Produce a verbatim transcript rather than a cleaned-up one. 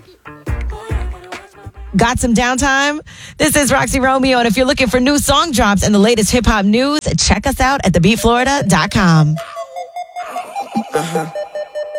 Got some downtime? This is Roxy Romeo, and if you're looking for new song drops and the latest hip-hop news, check us out at the beat florida dot com. Uh-huh.